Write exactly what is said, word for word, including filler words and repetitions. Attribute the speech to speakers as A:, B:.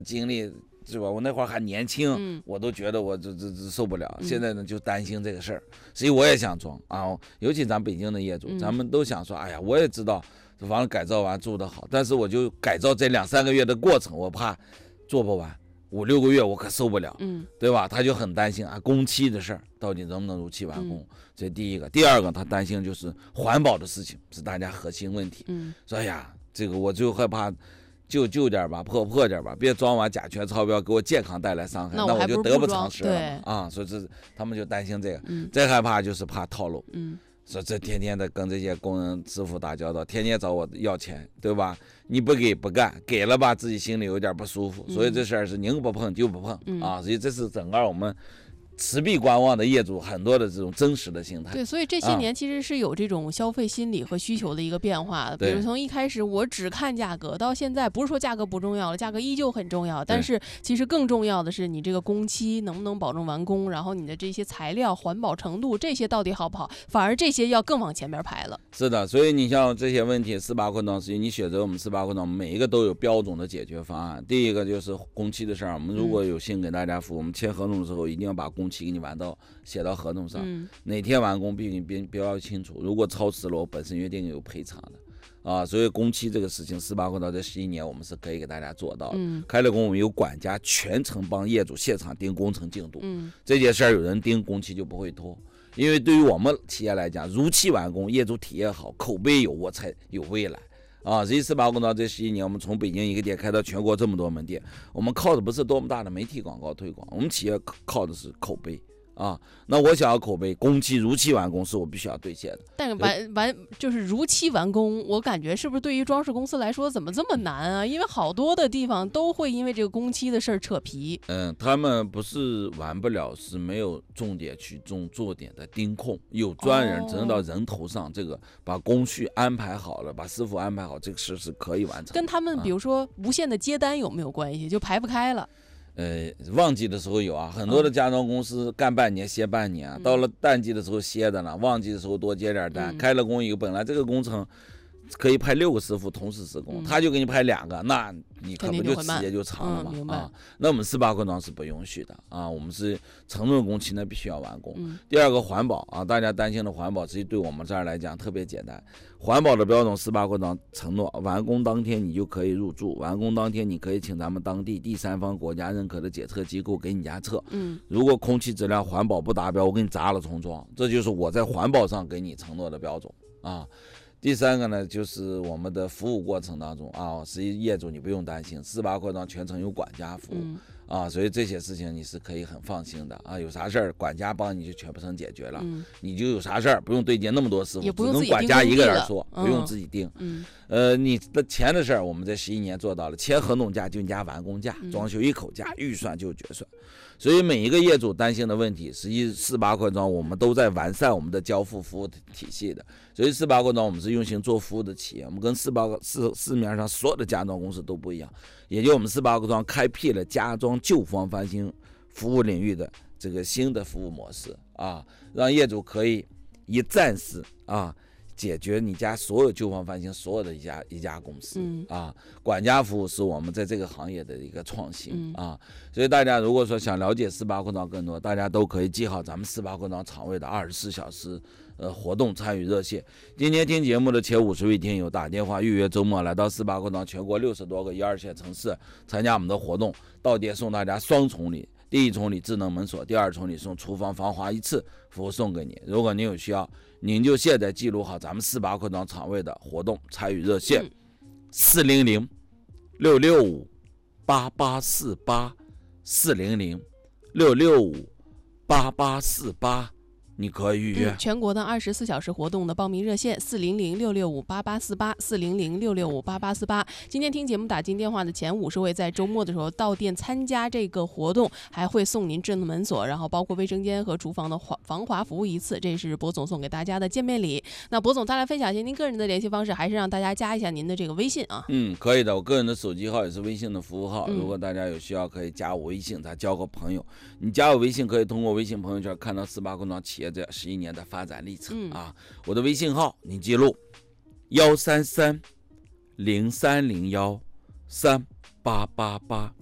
A: 经历是吧？我那会儿还年轻，
B: 嗯、
A: 我都觉得我这这这受不了。现在呢，就担心这个事儿，所以我也想装啊。尤其咱北京的业主，
B: 嗯、
A: 咱们都想说，哎呀，我也知道这房子改造完住得好，但是我就改造这两三个月的过程，我怕做不完。五六个月我可受不了，
B: 嗯，
A: 对吧？他就很担心啊，工期的事儿到底能不能如期完工，
B: 嗯、
A: 这第一个。第二个，他担心就是环保的事情是大家核心问题。
B: 嗯，
A: 说哎呀，这个我就害怕旧旧点吧，破破点吧，别装完甲醛超标给我健康带来伤害，
B: 那
A: 我就得
B: 不
A: 偿失了
B: 嘛
A: 啊。所以这他们就担心这个，
B: 嗯、
A: 最害怕就是怕套路。
B: 嗯。
A: 说这天天的跟这些工人师傅打交道，天天找我要钱，对吧？你不给不干，给了吧自己心里有点不舒服，所以这事儿是宁不碰就不碰、
B: 嗯、
A: 啊。所以这是整个我们持币观望的业主很多的这种真实的心态。
B: 对，所以这些年其实是有这种消费心理和需求的一个变化的。
A: 嗯、
B: 比如从一开始我只看价格，到现在不是说价格不重要了，价格依旧很重要，但是其实更重要的是你这个工期能不能保证完工，然后你的这些材料环保程度这些到底好不好，反而这些要更往前面排了。
A: 是的，所以你像这些问题，四八困档实际你选择我们四八困档，每一个都有标准的解决方案。第一个就是工期的事儿，我们如果有幸给大家服务，嗯、我们签合同的时候一定要把工期给你完到写到合同上，
B: 嗯、
A: 哪天完工必须别标要清楚，如果超时了，我本身约定有赔偿的啊。所以工期这个事情，四八困档这十一年我们是可以给大家做到的。
B: 嗯、
A: 开了工我们有管家全程帮业主现场盯工程进度，
B: 嗯、
A: 这件事儿有人盯，工期就不会拖。因为对于我们企业来讲，如期完工，业主体验好，口碑有，我才有未来啊！所以四八困档这十一年，我们从北京一个店开到全国这么多门店，我们靠的不是多么大的媒体广告推广，我们企业靠的是口碑啊。那我想要口碑，工期如期完工是我必须要兑现的。
B: 但是完完就是如期完工，我感觉是不是对于装饰公司来说怎么这么难啊？因为好多的地方都会因为这个工期的事儿扯皮。
A: 嗯，他们不是完不了，是没有重点去重做点的盯控，有专人真到人头上，哦、这个把工序安排好了，把师傅安排好，这个事是可以完成。
B: 跟他们比如说无限的接单有没有关系？就排不开了。
A: 呃，旺季的时候有啊，很多的家装公司干半年歇半年、啊嗯、到了淡季的时候歇的了，旺季的时候多接点单、
B: 嗯、
A: 开了工以后，本来这个工程可以派六个师傅同时施工、嗯、他就给你派两个，那你可能就时间就长了嘛、
B: 嗯、
A: 啊。那我们四八困档是不允许的啊，我们是承诺工期呢必须要完工、
B: 嗯、
A: 第二个环保啊，大家担心的环保实际对我们这儿来讲特别简单，环保的标准四八困档承诺完工当天你就可以入住，完工当天你可以请咱们当地第三方国家认可的检测机构给你家测、
B: 嗯、
A: 如果空气质量环保不达标，我给你砸了重装，这就是我在环保上给你承诺的标准啊。第三个呢，就是我们的服务过程当中啊，实际业主你不用担心，四八困档全程有管家服务、
B: 嗯、
A: 啊，所以这些事情你是可以很放心的啊，有啥事儿管家帮你就全部成解决了、
B: 嗯、
A: 你就有啥事儿不用对接那么多师傅，
B: 也不用自己
A: 只能管家一个人说，
B: 嗯、
A: 不用自己盯。
B: 嗯，
A: 呃，你的钱的事儿，我们这十一年做到了，签合同价就你家完工价，装修一口价，预算就决算。所以每一个业主担心的问题，实际四八困档我们都在完善我们的交付服务体系的。所以四八困档我们是用心做服务的企业，我们跟四八市市面上所有的家装公司都不一样，也就我们四八困档开辟了家装旧房翻新服务领域的这个新的服务模式啊，让业主可以一站式啊。解决你家所有旧房翻新所有的一家一家公司、
B: 嗯、
A: 啊，管家服务是我们在这个行业的一个创新、
B: 嗯、
A: 啊，所以大家如果说想了解四八困档更多，大家都可以记好咱们四八困档场位的二十四小时呃活动参与热线。今天听节目的前五十位听友打电话预约周末来到四八困档全国六十多个一二线城市参加我们的活动，到店送大家双重礼。第一重礼智能门锁，第二重礼送厨房防滑一次服务送给你。如果您有需要，您就现在记录好咱们四八困档场位的活动参与热线：四零零六六五八八四八，四零零六六五八八四八。你可以预约、
B: 嗯、全国的二十四小时活动的报名热线四零零六六五八八四八四零零六六五八八四八。今天听节目打进电话的前五十位，在周末的时候到店参加这个活动，还会送您智能门锁，然后包括卫生间和厨房的防滑服务一次，这是博总送给大家的见面礼。那博总再来分享一下您个人的联系方式，还是让大家加一下您的这个微信啊？
A: 嗯，可以的，我个人的手机号也是微信的服务号、
B: 嗯、
A: 如果大家有需要可以加我微信，咱交个朋友。你加我微信可以通过微信朋友圈看到四八困档企业这十一年的发展历程、
B: 嗯、
A: 啊，我的微信号你记录幺三三零三零幺三八八八。